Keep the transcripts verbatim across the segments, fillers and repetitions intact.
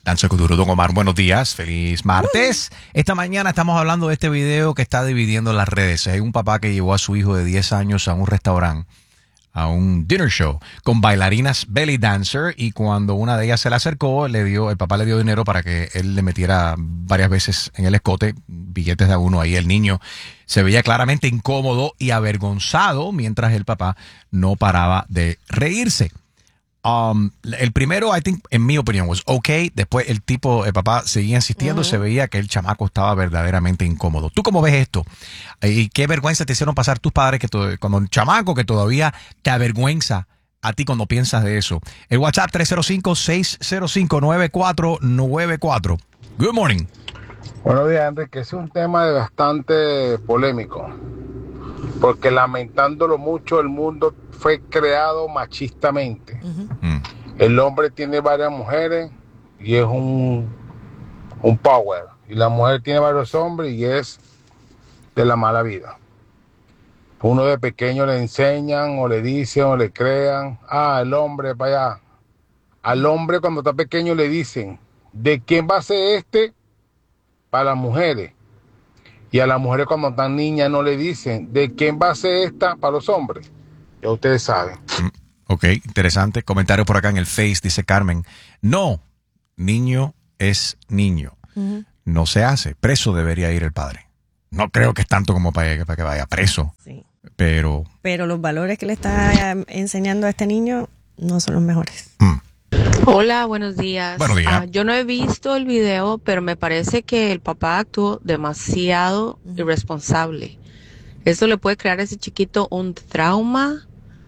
Danza con Duro, Don Omar, buenos días, feliz martes. Esta mañana estamos hablando de este video que está dividiendo las redes. Hay un papá que llevó a su hijo de diez años a un restaurante, a un dinner show, con bailarinas belly dancer, y cuando una de ellas se le acercó, le dio, el papá le dio dinero para que él le metiera varias veces en el escote billetes de a uno ahí. El niño se veía claramente incómodo y avergonzado mientras el papá no paraba de reírse. Um, el primero, I think, en mi opinión, was okay. Después el tipo, el papá seguía insistiendo. Uh-huh. Se veía que el chamaco estaba verdaderamente incómodo. ¿Tú cómo ves esto? ¿Y qué vergüenza te hicieron pasar tus padres que to- cuando el chamaco que todavía te avergüenza a ti cuando piensas de eso? El WhatsApp tres cero cinco, seis cero cinco, nueve cuatro nueve cuatro. Good morning. Buenos días, Enrique. Es un tema bastante polémico, porque lamentándolo mucho, el mundo fue creado machistamente. Uh-huh. Mm. El hombre tiene varias mujeres y es un, un power. Y la mujer tiene varios hombres y es de la mala vida. Uno de pequeño le enseñan o le dicen o le crean, ah, el hombre para allá. Al hombre cuando está pequeño le dicen, ¿de quién va a ser este? Para las mujeres. Y a las mujeres cuando están niñas no le dicen, ¿de quién va a ser esta? Para los hombres. Ya ustedes saben. Mm, ok, interesante. Comentario por acá en el Face, dice Carmen. No, niño es niño. Uh-huh. No se hace. Preso debería ir el padre. No creo que es tanto como para, para que vaya preso. Sí. Pero... Pero los valores que le está enseñando a este niño no son los mejores. Mm. Hola, buenos días. Buenos días. Uh, yo no he visto el video, pero me parece que el papá actuó demasiado uh-huh. irresponsable. Esto le puede crear a ese chiquito un trauma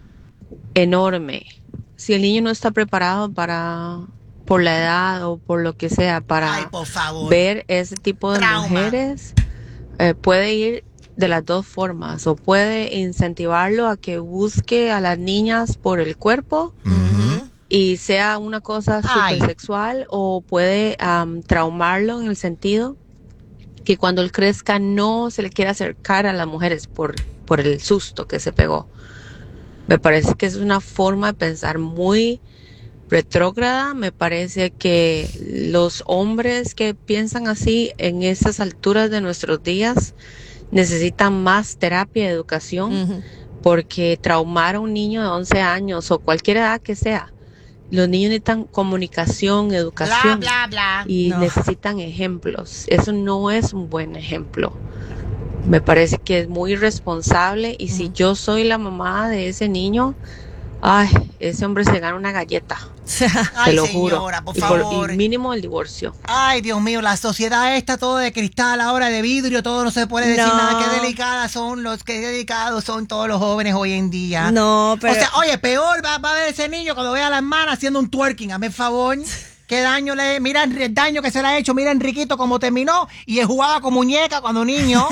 enorme. Si el niño no está preparado para, por la edad o por lo que sea, para Ay, por favor. ver ese tipo de trauma. mujeres, eh, puede ir de las dos formas. O puede incentivarlo a que busque a las niñas por el cuerpo uh-huh. y sea una cosa súper sexual, o puede um, traumarlo en el sentido que cuando él crezca no se le quiera acercar a las mujeres por, por el susto que se pegó. Me parece que es una forma de pensar muy retrógrada. Me parece que los hombres que piensan así en esas alturas de nuestros días necesitan más terapia y educación, uh-huh. porque traumar a un niño de once años o cualquier edad que sea, los niños necesitan comunicación, educación, bla, bla, bla. y no. necesitan ejemplos. Eso no es un buen ejemplo. Me parece que es muy irresponsable, y uh-huh. si yo soy la mamá de ese niño, ay, ese hombre se gana una galleta. Ay, te lo señora, juro. por y, favor. por, y mínimo el divorcio. Ay, Dios mío, la sociedad está todo de cristal, ahora de vidrio, todo no se puede decir no. nada. Qué delicadas son los, qué delicados son todos los jóvenes hoy en día. No, pero... O sea, oye, peor va, va a ver ese niño cuando vea a la hermana haciendo un twerking. Hazme el favor. Qué daño le... Mira el daño que se le ha hecho. Mira Enriquito cómo terminó. Y él jugaba con muñeca cuando niño.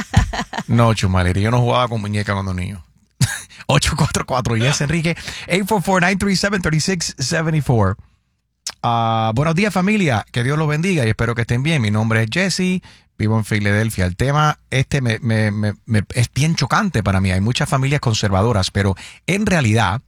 No, Chumaleri, yo no jugaba con muñeca cuando niño. ocho cuatro cuatro, yes, Enrique. ocho cuatro cuatro, nueve tres siete, tres seis siete cuatro. Uh, buenos días, familia. Que Dios los bendiga y espero que estén bien. Mi nombre es Jesse. Vivo en Filadelfia. El tema este me, me, me, me, es bien chocante para mí. Hay muchas familias conservadoras, pero en realidad...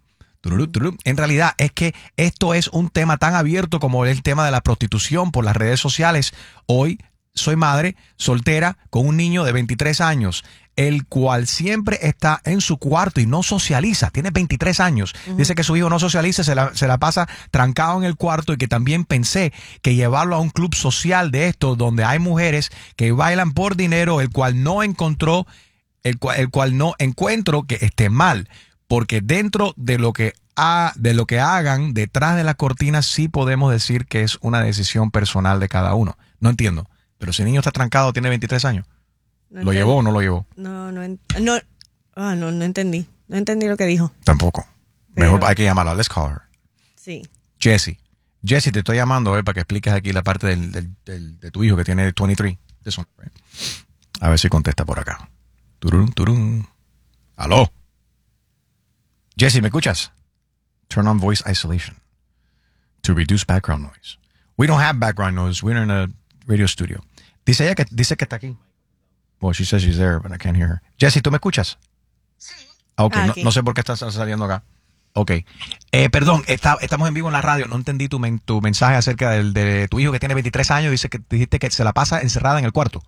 En realidad es que esto es un tema tan abierto como el tema de la prostitución por las redes sociales. Hoy soy madre soltera con un niño de veintitrés años, el cual siempre está en su cuarto y no socializa. Tiene veintitrés años. Uh-huh. Dice que su hijo no socializa, se la, se la pasa trancado en el cuarto, y que también pensé que llevarlo a un club social de estos donde hay mujeres que bailan por dinero, el cual no encontró, el cual, el cual no encuentro que esté mal. Porque dentro de lo que ha, de lo que hagan detrás de las cortinas, sí podemos decir que es una decisión personal de cada uno. No entiendo. Pero si el niño está trancado, tiene veintitrés años. No ¿Lo llevó o no lo llevó? No, no, no, ah, no, no entendí. No entendí lo que dijo. Tampoco. Pero... Mejor hay que llamarla. Let's call her. Sí. Jessie. Jessie, te estoy llamando a ver para que expliques aquí la parte del, del, del, de tu hijo que tiene veintitrés. One, right? A ver si contesta por acá. Turum, turum. ¿Aló? Jesse, ¿me escuchas? Turn on voice isolation to reduce background noise. We don't have background noise. We're in a radio studio. Dice ella que dice que está aquí. Well, she says she's there, but I can't hear her. Jesse, ¿tú me escuchas? Sí. Okay, ah, no, okay. no sé por qué estás saliendo acá. Ok. Eh, perdón, está, estamos en vivo en la radio. No entendí tu, men, tu mensaje acerca del, de tu hijo que tiene veintitrés años. Dice que dijiste que se la pasa encerrada en el cuarto.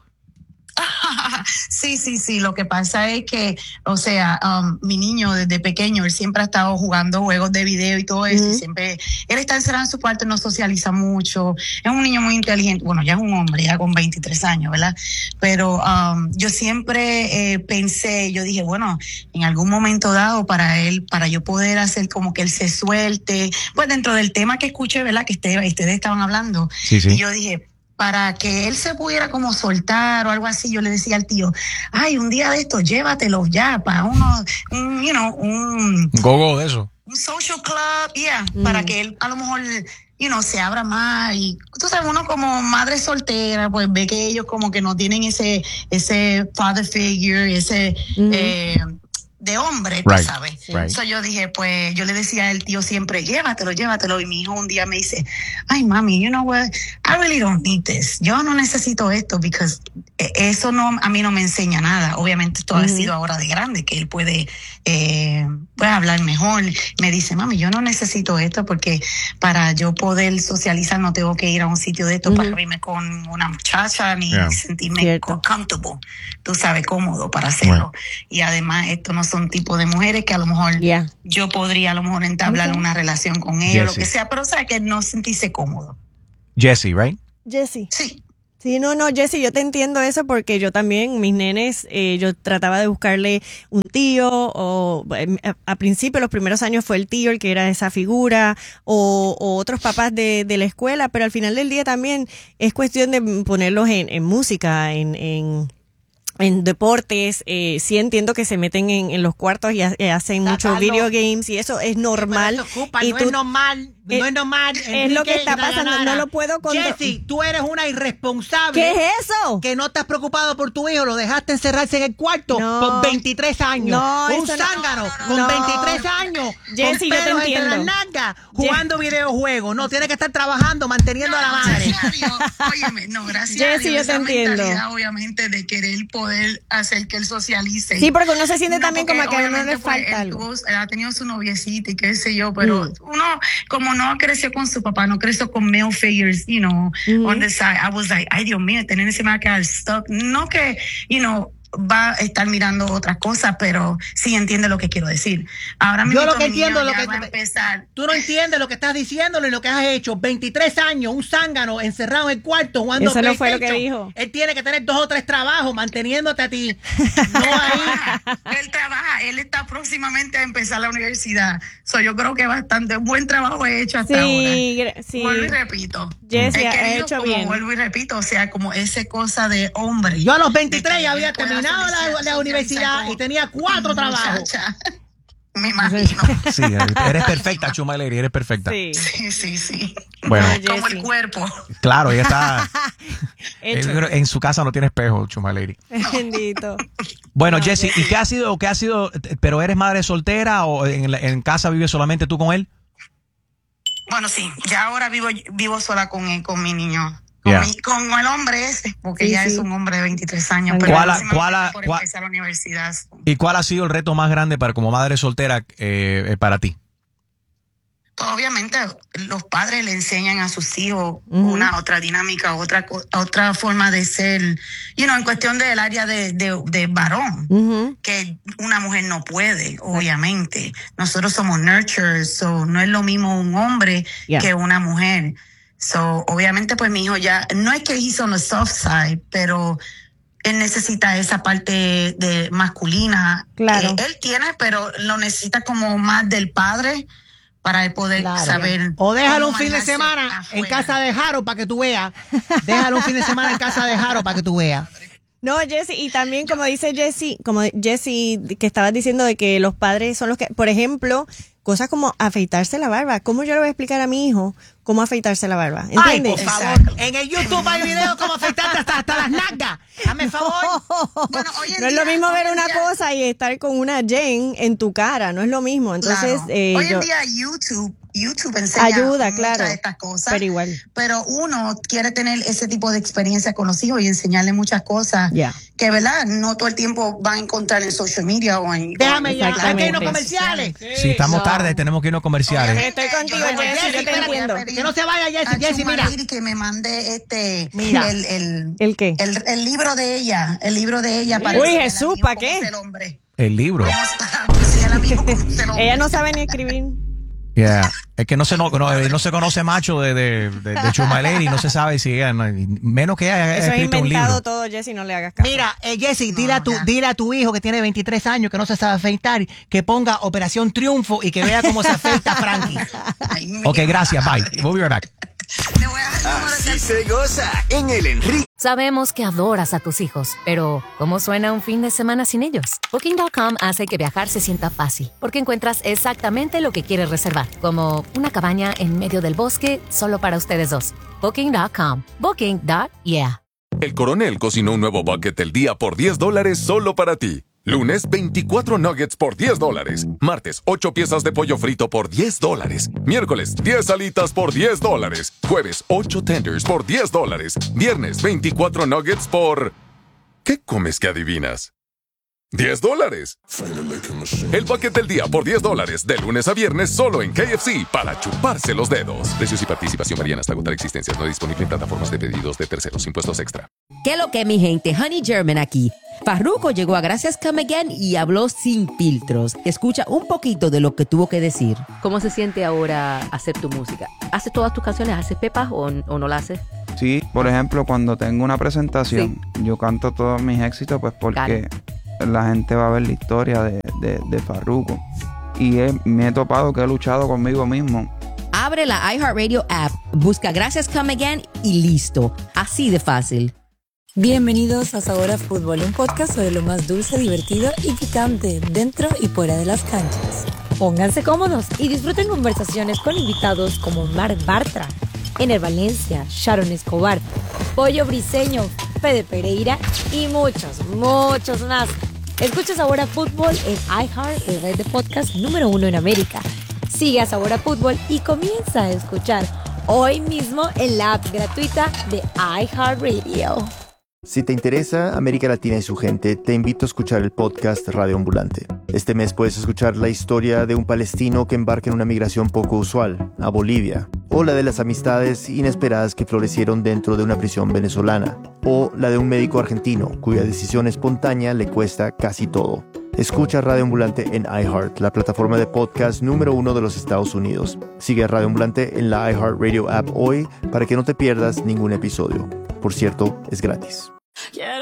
Sí, sí, sí. Lo que pasa es que, o sea, um, mi niño desde pequeño, él siempre ha estado jugando juegos de video y todo eso. Mm. Y siempre, él está encerrado en su cuarto, no socializa mucho. Es un niño muy inteligente. Bueno, ya es un hombre, ya con veintitrés años, ¿verdad? Pero um, yo siempre eh, pensé, yo dije, bueno, en algún momento dado para él, para yo poder hacer como que él se suelte, pues dentro del tema que escuché, ¿verdad? Que ustedes, ustedes estaban hablando. Sí, sí. Y yo dije, para que él se pudiera como soltar o algo así, yo le decía al tío, ay, un día de esto, llévatelo ya para uno, un, you know, un... Gogo de eso. Un social club, yeah, mm. para que él a lo mejor, you know, se abra más. Y tú sabes, uno como madre soltera, pues ve que ellos como que no tienen ese, ese father figure, ese... Mm. Eh, de hombre, tú right, sabes. Right. So yo dije, pues, yo le decía al tío siempre, llévatelo, llévatelo. Y mi hijo un día me dice, ay, mami, you know what, I really don't need this. Yo no necesito esto, because eso no, a mí no me enseña nada. Obviamente esto mm-hmm. ha sido ahora de grande, que él puede, eh, puede hablar mejor. Me dice, mami, yo no necesito esto, porque para yo poder socializar no tengo que ir a un sitio de esto mm-hmm. para irme con una muchacha, ni yeah. sentirme Cierto. comfortable, tú sabes, cómodo para hacerlo. Right. Y además, esto no son tipo de mujeres que a lo mejor yeah. yo podría a lo mejor entablar okay. una relación con ellos, lo que sea, pero o sea que no sentirse cómodo. Jessie, right? Jessie. Sí. Sí, no, no, Jessie, yo te entiendo eso porque yo también, mis nenes, eh, yo trataba de buscarle un tío o a, a principio, los primeros años fue el tío el que era esa figura o, o otros papás de, de la escuela, pero al final del día también es cuestión de ponerlos en, en música, en... en en deportes, eh, sí entiendo que se meten en, en los cuartos y, ha, y hacen muchos video games y eso es normal. Eso ocupa, y no tú, es normal, eh, no es normal. Es Enrique, lo que está pasando, nada, nada. no lo puedo contar. Jessie, tú eres una irresponsable. ¿Qué es eso? Que no estás preocupado por tu hijo, lo dejaste encerrarse en el cuarto no, con veintitrés años. No, un zángano no, con no. veintitrés años, Jessie, con yo te pelos entiendo. entre las nalgas, jugando Ye- videojuegos. No, tiene que estar trabajando, manteniendo no, a la madre. Gracias a Dios, óyeme, no, gracias Jessie, a Dios, yo te entiendo. Obviamente de querer poder hacer que él socialice. Sí, porque uno se siente no, también como que a uno le pues, falta él algo. Tuvo, él ha tenido su noviecita y qué sé yo, pero mm. uno como no creció con su papá, no creció con male figures, you know, mm-hmm. on the side. I was like, ay Dios mío, tener ese me va a quedar stuck. No que, you know, va a estar mirando otras cosas, pero sí entiende lo que quiero decir. Ahora mismo yo lo que entiendo lo que va a empezar. Tú no entiendes lo que estás diciendo ni lo que has hecho. veintitrés años, un zángano encerrado en el cuarto jugando Eso no fue lo que dijo. Él tiene que tener dos o tres trabajos manteniéndote a ti. No ahí. Él trabaja, él está próximamente a empezar la universidad. So, yo creo que bastante buen trabajo he hecho hasta sí, ahora. Sí, vuelvo y repito. Jessie, ha hecho como, bien. Vuelvo y repito, o sea, como esa cosa de hombre. Yo a los veintitrés ya había terminado la, la universidad y tenía cuatro trabajos. Me imagino. Sí, eres perfecta, Chuma Lady, eres perfecta. Sí, sí, sí. sí. Bueno, no, como el cuerpo. Claro, ella está. En su casa no tiene espejo, Chuma Lady. Bendito. Bueno, no, Jessie, ¿y qué ha sido, qué ha sido? ¿Pero eres madre soltera o en, en casa vives solamente tú con él? Bueno, sí, ya ahora vivo vivo sola con él, con mi niño. Con, yeah. mi, con el hombre ese, porque sí, ya sí. es un hombre de veintitrés años. Pero ¿Cuál, cuál, por cuál, empezar la universidad. ¿Y cuál ha sido el reto más grande para como madre soltera eh, para ti? Obviamente los padres le enseñan a sus hijos uh-huh. una otra dinámica, otra otra forma de ser, you know, en cuestión del área de, de, de varón, uh-huh. que una mujer no puede, obviamente. Nosotros somos nurturers, so no es lo mismo un hombre yeah. que una mujer. So, obviamente, pues mi hijo ya, no es que hizo on the soft side, pero él necesita esa parte de masculina. Claro. Eh, él tiene, pero lo necesita como más del padre para él poder claro. saber. O déjalo un fin de semana afuera. En casa de Jaro para que tú veas. Déjalo un fin de semana en casa de Jaro para que tú veas. No, Jessie, y también como dice Jessie, como Jessie que estabas diciendo de que los padres son los que, por ejemplo, cosas como afeitarse la barba. ¿Cómo yo le voy a explicar a mi hijo cómo afeitarse la barba? ¿Entiendes? Ay, por favor. Exacto. En el YouTube hay videos cómo afeitarte hasta, hasta las nalgas. Dame favor. Bueno, hoy en no día, es lo mismo ver una día. cosa y estar con una Jen en tu cara. No es lo mismo. Entonces, claro. eh, hoy yo... en día YouTube YouTube enseña ayuda, muchas claro, de estas cosas. pero igual. Pero uno quiere tener ese tipo de experiencia con los hijos y enseñarle muchas cosas yeah. que, ¿verdad? No todo el tiempo van a encontrar en social media o en... Déjame ya, hay que irnos Exactamente. comerciales. Sí, sí estamos No. tarde, tenemos que irnos comerciales. Estoy contigo, Yo le voy a Jessy, yo pedir- te entiendo. pedir Que no se vaya, Jessy, a Jessy, Chuma mira. Lady que me mande este... Mira. El, el, ¿El qué? el, el libro de ella, el libro de ella para Uy, enseñarle Jesús, al ¿pa' hijo qué? cómo ser hombre. El libro. Cómo está- para enseñarle al hijo cómo ser hombre. Ella no sabe ni escribir. Yeah. Es que no se, no, no, no se conoce macho de, de, de, de Chuma Lady, no se sabe si ella, no, menos que ella haya Eso es escrito un inventado libro. todo, Jessy, no le hagas caso. Mira, eh, Jessy, dile, a tu, ya. dile a tu hijo que tiene veintitrés años, que no se sabe afeitar, que ponga Operación Triunfo y que vea cómo se afeita Frankie. Ay, mi- Ok, gracias, bye. We'll be right back. Le voy a dar el número de Así se goza en el Enrique. Sabemos que adoras a tus hijos, pero ¿cómo suena un fin de semana sin ellos? Booking punto com hace que viajar se sienta fácil, porque encuentras exactamente lo que quieres reservar, como una cabaña en medio del bosque solo para ustedes dos. Booking punto com. Booking. Yeah. El Coronel cocinó un nuevo bucket del día por diez dólares solo para ti. Lunes, veinticuatro nuggets por diez dólares. Martes, ocho piezas de pollo frito por diez dólares. Miércoles, diez alitas por diez dólares. Jueves, ocho tenders por diez dólares. Viernes, veinticuatro nuggets por... ¿Qué comes que adivinas? diez dólares. El bucket del día por diez dólares. De lunes a viernes solo en K F C para chuparse los dedos. Precios y participación varían hasta agotar existencias. No disponible en plataformas de pedidos de terceros. Impuestos extra. ¿Qué lo que, mi gente? Honey German aquí. Farruko llegó a Gracias Come Again y habló sin filtros. Escucha un poquito de lo que tuvo que decir. ¿Cómo se siente ahora hacer tu música? ¿Haces todas tus canciones? ¿Haces pepas o, o no la haces? Sí, por ejemplo, cuando tengo una presentación, sí. yo canto todos mis éxitos pues porque claro. la gente va a ver la historia de, de, de Farruko. Y he, me he topado que he luchado conmigo mismo. Abre la iHeartRadio app, busca Gracias Come Again y listo. Así de fácil. Bienvenidos a Sabor a Fútbol, un podcast sobre lo más dulce, divertido y picante dentro y fuera de las canchas. Pónganse cómodos y disfruten conversaciones con invitados como Marc Bartra, Ener Valencia, Sharon Escobar, Pollo Briseño, Fede Pereira y muchos, muchos más. Escucha Sabor a Fútbol en iHeart, el red de podcast número uno en América. Sigue a Sabor a Fútbol y comienza a escuchar hoy mismo en la app gratuita de iHeartRadio. Si te interesa América Latina y su gente, te invito a escuchar el podcast Radio Ambulante. Este mes puedes escuchar la historia de un palestino que embarca en una migración poco usual, a Bolivia, o la de las amistades inesperadas que florecieron dentro de una prisión venezolana, o la de un médico argentino cuya decisión espontánea le cuesta casi todo. Escucha Radio Ambulante en iHeart, la plataforma de podcast número uno de los Estados Unidos. Sigue a Radio Ambulante en la iHeartRadio app hoy para que no te pierdas ningún episodio. Por cierto, es gratis. Quiero